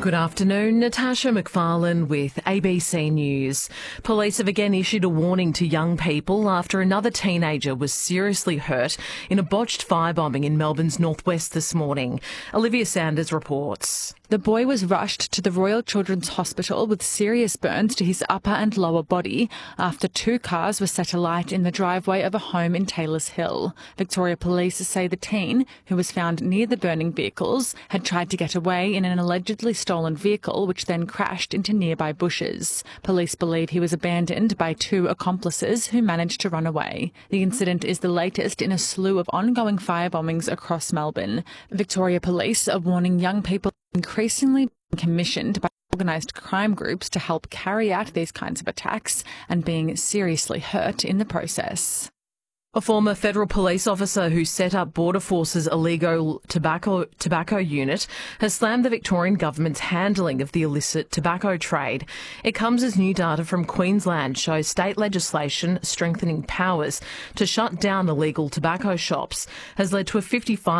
Good afternoon, Natasha McFarlane with ABC News. Police have again issued a warning to young people after another teenager was seriously hurt in a botched firebombing in Melbourne's northwest this morning. Olivia Sanders reports. The boy was rushed to the Royal Children's Hospital with serious burns to his upper and lower body after two cars were set alight in the driveway of a home in Taylors Hill. Victoria Police say the teen, who was found near the burning vehicles, had tried to get away in an allegedly stolen vehicle which then crashed into nearby bushes. Police believe he was abandoned by two accomplices who managed to run away. The incident is the latest in a slew of ongoing firebombings across Melbourne. Victoria Police are warning young people increasingly commissioned by organised crime groups to help carry out these kinds of attacks and being seriously hurt in the process. A former federal police officer who set up Border Force's illegal tobacco unit has slammed the Victorian government's handling of the illicit tobacco trade. It comes as new data from Queensland shows state legislation strengthening powers to shut down illegal tobacco shops has led to a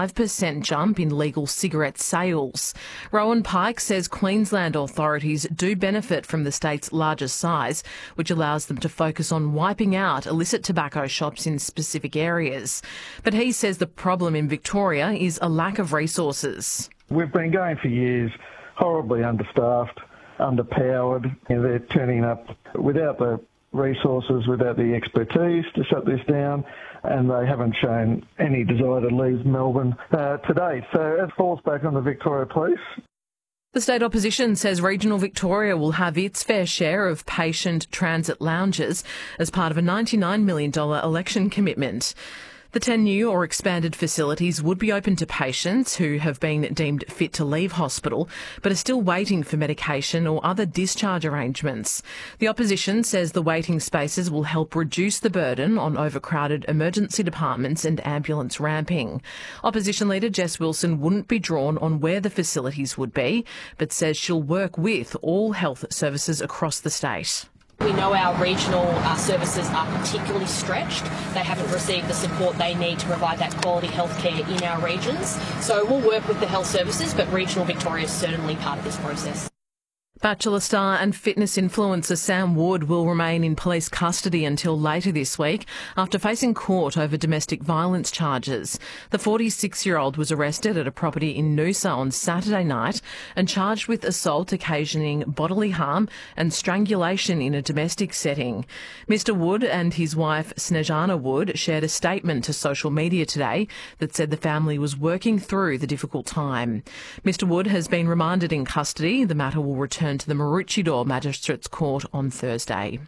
55% jump in legal cigarette sales. Rowan Pike says Queensland authorities do benefit from the state's larger size, which allows them to focus on wiping out illicit tobacco shops in specific areas. But he says the problem in Victoria is a lack of resources. We've been going for years, horribly understaffed, underpowered, and they're turning up without the resources, without the expertise to shut this down, and they haven't shown any desire to leave Melbourne to date. So it falls back on the Victoria Police. The state opposition says regional Victoria will have its fair share of patient transit lounges as part of a $99 million election commitment. The 10 new or expanded facilities would be open to patients who have been deemed fit to leave hospital but are still waiting for medication or other discharge arrangements. The opposition says the waiting spaces will help reduce the burden on overcrowded emergency departments and ambulance ramping. Opposition leader Jess Wilson wouldn't be drawn on where the facilities would be, but says she'll work with all health services across the state. We know our regional services are particularly stretched. They haven't received the support they need to provide that quality healthcare in our regions. So we'll work with the health services, but regional Victoria is certainly part of this process. Bachelor star and fitness influencer Sam Wood will remain in police custody until later this week after facing court over domestic violence charges. The 46-year-old was arrested at a property in Noosa on Saturday night and charged with assault occasioning bodily harm and strangulation in a domestic setting. Mr Wood and his wife Snejana Wood shared a statement to social media today that said the family was working through the difficult time. Mr Wood has been remanded in custody. The matter will return to the Maroochydore Magistrates Court on Thursday.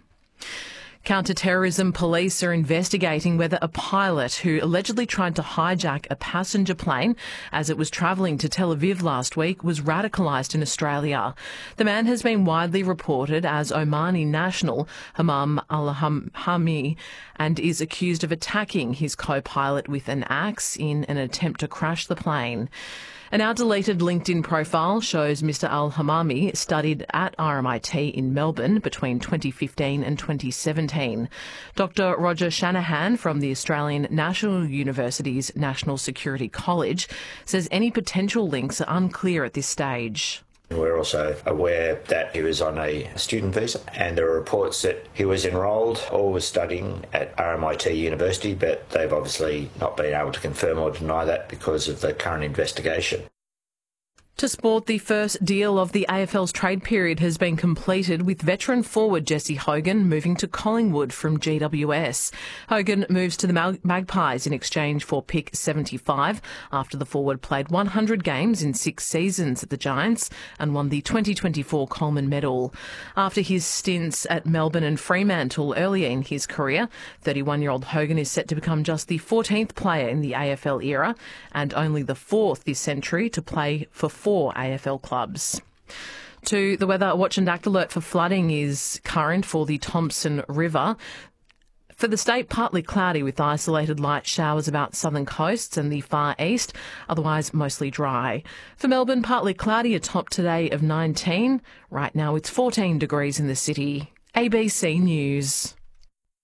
Counter-terrorism police are investigating whether a pilot who allegedly tried to hijack a passenger plane as it was travelling to Tel Aviv last week was radicalised in Australia. The man has been widely reported as Omani national Hamam al-Hami and is accused of attacking his co-pilot with an axe in an attempt to crash the plane. A now deleted LinkedIn profile shows Mr Al-Hamami studied at RMIT in Melbourne between 2015 and 2017. Dr Roger Shanahan from the Australian National University's National Security College says any potential links are unclear at this stage. We're also aware that he was on a student visa, and there are reports that he was enrolled or was studying at RMIT University, but they've obviously not been able to confirm or deny that because of the current investigation. To sport, the first deal of the AFL's trade period has been completed with veteran forward Jesse Hogan moving to Collingwood from GWS. Hogan moves to the Magpies in exchange for pick 75 after the forward played 100 games in 6 seasons at the Giants and won the 2024 Coleman Medal. After his stints at Melbourne and Fremantle earlier in his career, 31-year-old Hogan is set to become just the 14th player in the AFL era and only the 4th this century to play for 4 AFL clubs. To the weather, watch and act alert for flooding is current for the Thompson River. For the state, partly cloudy with isolated light showers about southern coasts and the far east, otherwise mostly dry. For Melbourne, partly cloudy, a top today of 19. Right now it's 14 degrees in the city. ABC News.